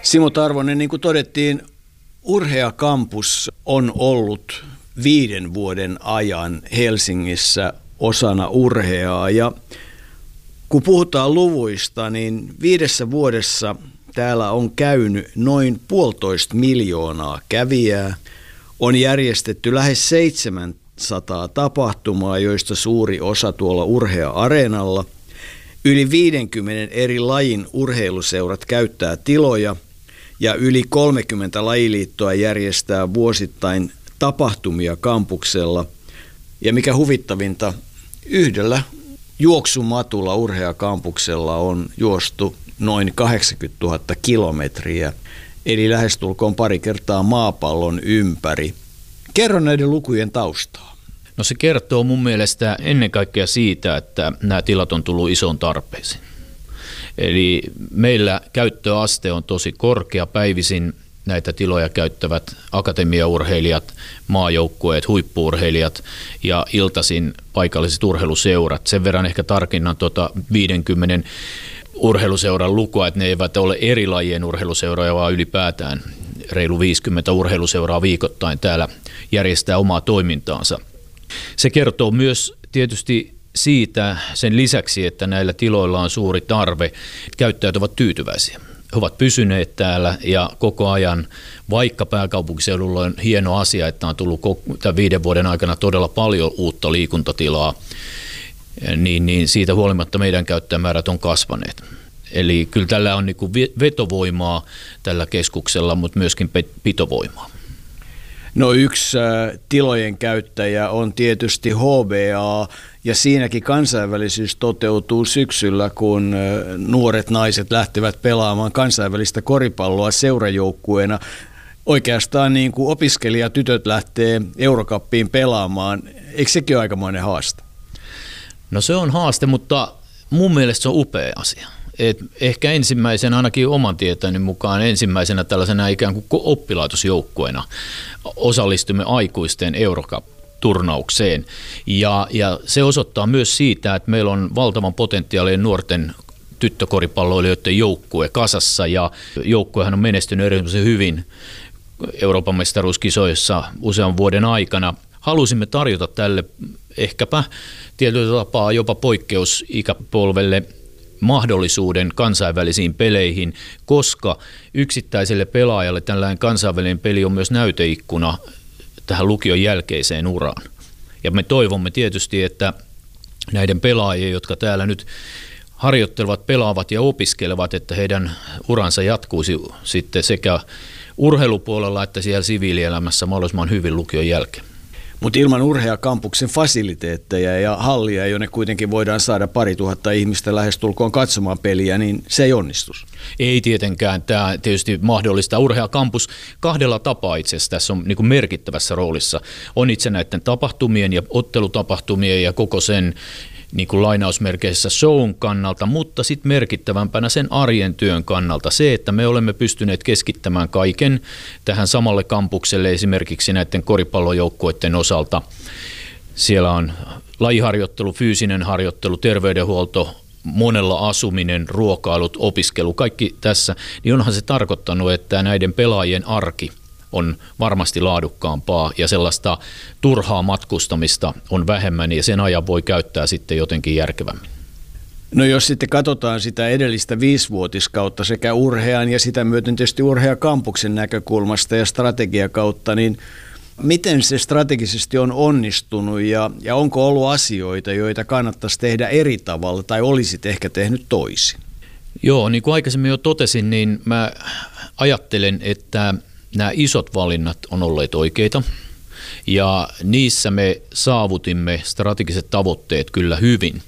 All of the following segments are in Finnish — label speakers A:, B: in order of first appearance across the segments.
A: Simo Tarvonen, niin kuin todettiin, Urhea Campus on ollut 5 vuoden ajan Helsingissä osana Urheaa. Ja kun puhutaan luvuista, niin 5 vuodessa täällä on käynyt noin 1,5 miljoonaa kävijää. On järjestetty lähes 700 tapahtumaa, joista suuri osa tuolla Urhea-areenalla. Yli 50 eri lajin urheiluseurat käyttää tiloja ja yli 30 lajiliittoa järjestää vuosittain tapahtumia kampuksella. Ja mikä huvittavinta, yhdellä juoksumatulla Urhea-kampuksella on juostu noin 80 000 kilometriä, eli lähestulkoon pari kertaa maapallon ympäri. Kerro näiden lukujen taustaa.
B: No se kertoo mun mielestä ennen kaikkea siitä, että nämä tilat on tullut isoon tarpeeseen. Eli meillä käyttöaste on tosi korkea. Päivisin näitä tiloja käyttävät akatemiaurheilijat, maajoukkueet, huippu-urheilijat ja iltaisin paikalliset urheiluseurat. Sen verran ehkä tarkinnan 50 urheiluseuran lukua, että ne eivät ole eri lajien urheiluseuroja, vaan ylipäätään reilu 50 urheiluseuraa viikoittain täällä järjestää omaa toimintaansa. Se kertoo myös tietysti siitä sen lisäksi, että näillä tiloilla on suuri tarve. Käyttäjät ovat tyytyväisiä. He ovat pysyneet täällä ja koko ajan, vaikka pääkaupunkiseudulla on hieno asia, että on tullut tämän 5 vuoden aikana todella paljon uutta liikuntatilaa, niin siitä huolimatta meidän käyttäjämäärät on kasvaneet. Eli kyllä tällä on niin kuin vetovoimaa tällä keskuksella, mutta myöskin pitovoimaa.
A: No yksi tilojen käyttäjä on tietysti HBA, ja siinäkin kansainvälisyys toteutuu syksyllä, kun nuoret naiset lähtevät pelaamaan kansainvälistä koripalloa seurajoukkueena. Oikeastaan niin kuin opiskelijatytöt lähtee Eurocuppiin pelaamaan. Eikö sekin ole aikamoinen haaste?
B: No se on haaste, mutta mun mielestä se on upea asia. Ehkä ensimmäisenä, ainakin oman tietäni mukaan, ensimmäisenä tällaisena ikään kuin oppilaitosjoukkueena osallistumme aikuisten Eurocup-turnaukseen. Ja se osoittaa myös siitä, että meillä on valtavan potentiaalinen nuorten tyttökoripalloilijoiden joukkue kasassa, ja joukkuehan on menestynyt erityisen hyvin Euroopan mestaruuskisoissa usean vuoden aikana. Halusimme tarjota tälle ehkäpä tietyllä tapaa jopa poikkeusikäpolvelle mahdollisuuden kansainvälisiin peleihin, koska yksittäiselle pelaajalle tällainen kansainvälinen peli on myös näyteikkuna tähän lukion jälkeiseen uraan. Ja me toivomme tietysti, että näiden pelaajien, jotka täällä nyt harjoittelevat, pelaavat ja opiskelevat, että heidän uransa jatkuisi sitten sekä urheilupuolella että siellä siviilielämässä mahdollisimman hyvin lukion jälkeen.
A: Mutta ilman Urhea-kampuksen fasiliteetteja ja hallia, jonne kuitenkin voidaan saada 2,000 ihmistä lähestulkoon katsomaan peliä, niin se ei onnistu.
B: Ei tietenkään. Tämä tietysti mahdollista. Urhea-kampus 2 tapaa itse asiassa tässä on niin kuin merkittävässä roolissa. On itse näiden tapahtumien ja ottelutapahtumien ja koko sen niin kuin lainausmerkeissä shown kannalta, mutta sitten merkittävämpänä sen arjen työn kannalta se, että me olemme pystyneet keskittämään kaiken tähän samalle kampukselle esimerkiksi näiden koripallojoukkueiden osalta. Siellä on lajiharjoittelu, fyysinen harjoittelu, terveydenhuolto, monella asuminen, ruokailut, opiskelu, kaikki tässä, niin onhan se tarkoittanut, että näiden pelaajien arki on varmasti laadukkaampaa ja sellaista turhaa matkustamista on vähemmän ja sen ajan voi käyttää sitten jotenkin järkevämmin.
A: No jos sitten katsotaan sitä edellistä 5-vuotiskautta sekä Urhean ja sitä myöten tietysti Urhea-kampuksen näkökulmasta ja strategiakautta, niin miten se strategisesti on onnistunut ja onko ollut asioita, joita kannattaisi tehdä eri tavalla tai olisit ehkä tehnyt toisin?
B: Joo, niin kuin aikaisemmin jo totesin, niin mä ajattelen, että nämä isot valinnat on olleet oikeita ja niissä me saavutimme strategiset tavoitteet kyllä hyvin,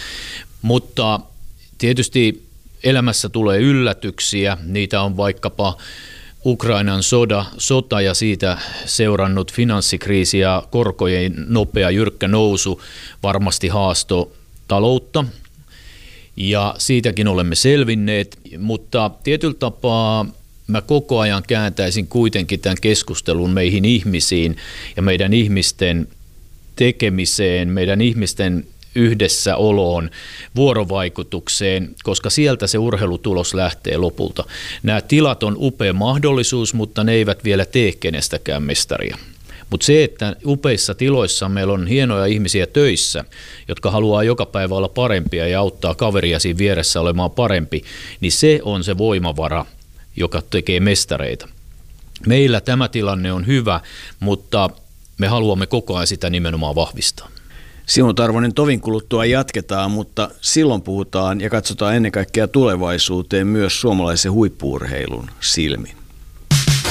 B: mutta tietysti elämässä tulee yllätyksiä, niitä on vaikkapa Ukrainan sota ja siitä seurannut finanssikriisi ja korkojen nopea jyrkkä nousu varmasti haastoi taloutta ja siitäkin olemme selvinneet, mutta tietyllä tapaa mä koko ajan kääntäisin kuitenkin tämän keskustelun meihin ihmisiin ja meidän ihmisten tekemiseen, meidän ihmisten yhdessäoloon, vuorovaikutukseen, koska sieltä se urheilutulos lähtee lopulta. Nämä tilat on upea mahdollisuus, mutta ne eivät vielä tee kenestäkään mestaria. Mutta se, että upeissa tiloissa meillä on hienoja ihmisiä töissä, jotka haluaa joka päivä olla parempia ja auttaa kaveria siinä vieressä olemaan parempi, niin se on se voimavara, joka tekee mestareita. Meillä tämä tilanne on hyvä, mutta me haluamme koko ajan sitä nimenomaan vahvistaa.
A: Simo Tarvonen, tovin kuluttua jatketaan, mutta silloin puhutaan ja katsotaan ennen kaikkea tulevaisuuteen myös suomalaisen huippu-urheilun silmin.